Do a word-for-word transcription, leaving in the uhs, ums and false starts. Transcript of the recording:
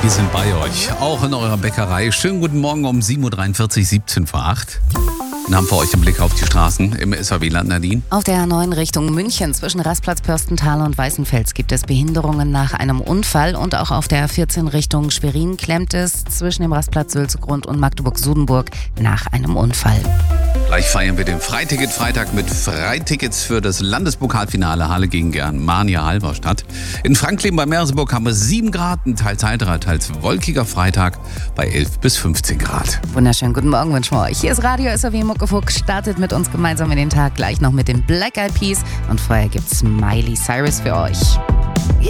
Wir sind bei euch, auch in eurer Bäckerei. Schönen guten Morgen um sieben Uhr dreiundvierzig, siebzehn vor acht. Wir haben für euch einen Blick auf die Straßen im S H W-Land, Nadine. Auf der A neun Richtung München zwischen Rastplatz Pörstental und Weißenfels gibt es Behinderungen nach einem Unfall. Und auch auf der A vierzehn Richtung Schwerin klemmt es zwischen dem Rastplatz Sülzegrund und Magdeburg-Sudenburg nach einem Unfall. Gleich feiern wir den Freiticket-Freitag mit Freitickets für das Landespokalfinale Halle gegen Germania Halberstadt. In Franklin bei Merseburg haben wir sieben Grad, ein teils heiterer, teils wolkiger Freitag bei elf bis fünfzehn Grad. Wunderschönen guten Morgen wünschen wir euch. Hier ist Radio S H W Muckefuck. Startet mit uns gemeinsam in den Tag, gleich noch mit den Black Eyed Peas. Und vorher gibt's Miley Cyrus für euch.